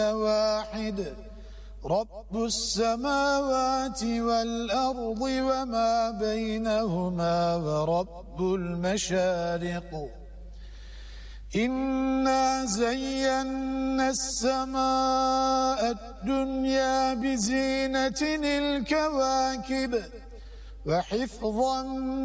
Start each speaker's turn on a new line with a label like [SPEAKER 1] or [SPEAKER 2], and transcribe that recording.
[SPEAKER 1] واحد رب السماوات والأرض وما بينهما ورب المشارق إنا زينا السماء الدنيا بزينة الكواكب وحفظا